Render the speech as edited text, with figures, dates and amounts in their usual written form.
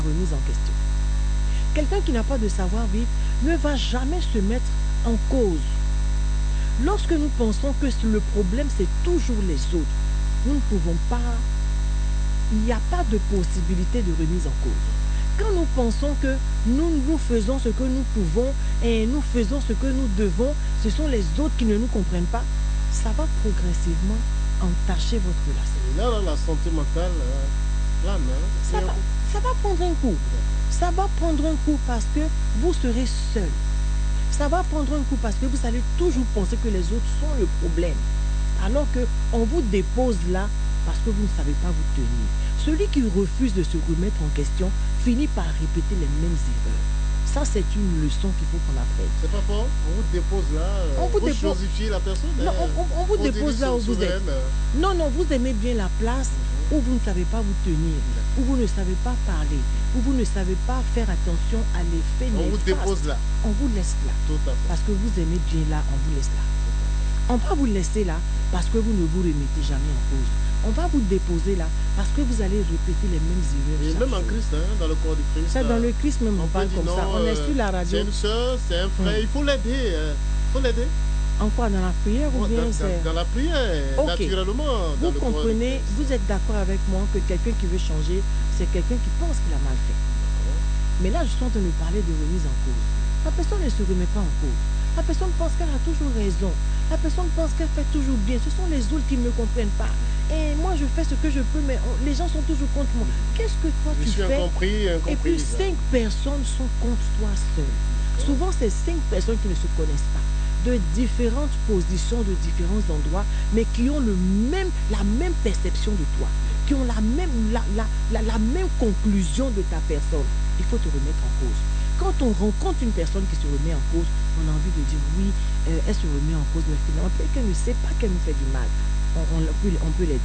remise en question. Quelqu'un qui n'a pas de savoir-vivre ne va jamais se mettre en cause. Lorsque nous pensons que le problème, c'est toujours les autres, nous ne pouvons pas, il n'y a pas de possibilité de remise en cause. Quand nous pensons que nous faisons ce que nous pouvons et nous faisons ce que nous devons, ce sont les autres qui ne nous comprennent pas, ça va progressivement entacher votre relation. Et là, la santé mentale, là, non. Ça va prendre un coup. Ça va prendre un coup parce que vous serez seul. Ça va prendre un coup parce que vous allez toujours penser que les autres sont le problème. Alors qu'on vous dépose là parce que vous ne savez pas vous tenir. Celui qui refuse de se remettre en question finit par répéter les mêmes erreurs. Ça, c'est une leçon qu'il faut qu'on apprenne. C'est pas fort. On vous dépose là. Vous chosifiez la personne. Non, on vous dépose là où vous êtes. Non, vous aimez bien la place où vous ne savez pas vous tenir, où vous ne savez pas parler, où vous ne savez pas faire attention à l'effet néfaste. On vous dépose là. On vous laisse là. Tout à fait. Parce que vous aimez bien là, on vous laisse là. On va vous laisser là parce que vous ne vous remettez jamais en cause. On va vous déposer là parce que vous allez répéter les mêmes erreurs. Et même en Christ, dans le corps du Christ. C'est dans le Christ même, on parle comme ça. On est sur la radio. C'est une soeur, c'est un frère, il faut l'aider. Il faut l'aider. En quoi? Dans la prière ou bien dans la prière, okay. Naturellement. Vous comprenez, vous êtes d'accord avec moi que quelqu'un qui veut changer, c'est quelqu'un qui pense qu'il a mal fait. Mais là, je suis en train de parler de remise en cause. La personne ne se remet pas en cause. La personne pense qu'elle a toujours raison. La personne pense qu'elle fait toujours bien. Ce sont les autres qui ne me comprennent pas. Et moi, je fais ce que je peux, mais les gens sont toujours contre moi. Qu'est-ce que toi tu fais? Incompris. Et puis 5 personnes sont contre toi seul. Souvent, c'est 5 personnes qui ne se connaissent pas, de différentes positions, de différents endroits, mais qui ont la même perception de toi, qui ont la même conclusion de ta personne. Il faut te remettre en cause. Quand on rencontre une personne qui se remet en cause, on a envie de dire oui, elle se remet en cause, mais finalement, quelqu'un ne sait pas qu'elle nous fait du mal. On peut l'aider.